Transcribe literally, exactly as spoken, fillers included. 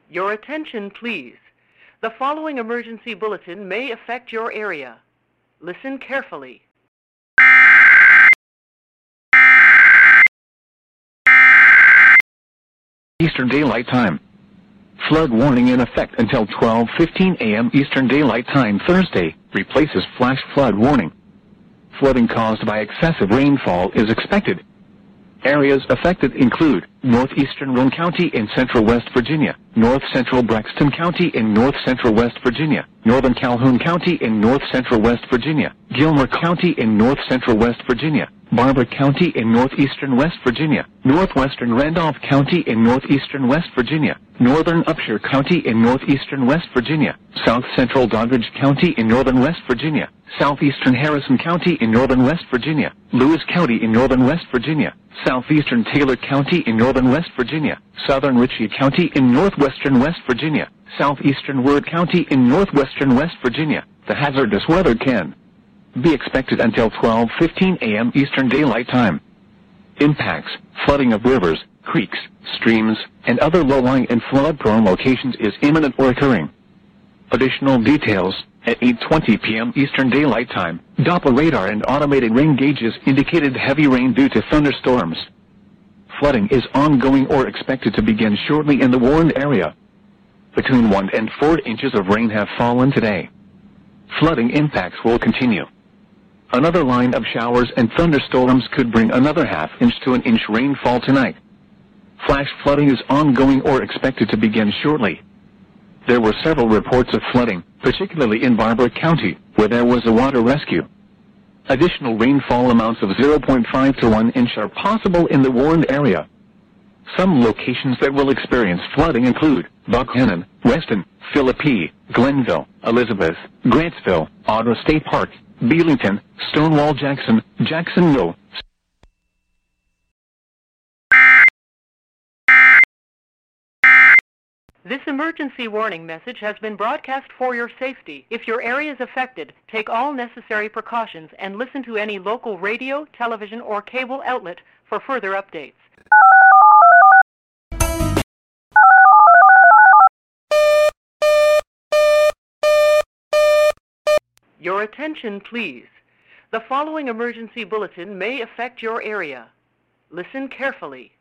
Your attention, please. The following emergency bulletin may affect your area. Listen carefully. Eastern Daylight Time. Flood warning in effect until twelve fifteen a m Eastern Daylight Time Thursday replaces flash flood warning. Flooding caused by excessive rainfall is expected. Areas affected include northeastern Roane County in central West Virginia, north central Braxton County in north central West Virginia, northern Calhoun County in north central West Virginia, Gilmer County in north central West Virginia, Barber County in northeastern West Virginia, northwestern Randolph County in northeastern West Virginia, northern Upshur County in northeastern West Virginia, south central Doddridge County in northern West Virginia, southeastern Harrison County in northern West Virginia, Lewis County in northern West Virginia, southeastern Taylor County in northern West Virginia, southern Ritchie County in northwestern West Virginia, southeastern Ward County in northwestern West Virginia. The hazardous weather can be expected until twelve fifteen a m Eastern Daylight Time. Impacts: flooding of rivers, creeks, streams, and other low-lying and flood-prone locations is imminent or occurring. Additional details: at eight twenty p m Eastern Daylight Time, Doppler radar and automated rain gauges indicated heavy rain due to thunderstorms. Flooding is ongoing or expected to begin shortly in the warned area. Between one and four inches of rain have fallen today. Flooding impacts will continue. Another line of showers and thunderstorms could bring another half inch to an inch rainfall tonight. Flash flooding is ongoing or expected to begin shortly. There were several reports of flooding, particularly in Barber County, where there was a water rescue. Additional rainfall amounts of zero point five to one inch are possible in the warned area. Some locations that will experience flooding include Buckhannon, Weston, Philippi, Glenville, Elizabeth, Grantsville, Audra State Park, Belington, Stonewall Jackson, Jacksonville. This emergency warning message has been broadcast for your safety. If your area is affected, take all necessary precautions and listen to any local radio, television, or cable outlet for further updates. Your attention, please. The following emergency bulletin may affect your area. Listen carefully.